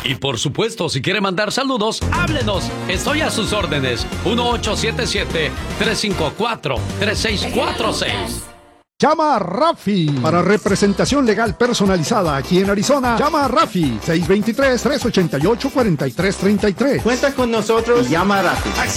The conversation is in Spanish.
Y por supuesto, si quiere mandar saludos, háblenos. Estoy a sus órdenes. 1877-354-3646. Llama a Rafi para representación legal personalizada aquí en Arizona. Llama a Rafi 623-388-4333. Cuenta con nosotros y llama a Rafi.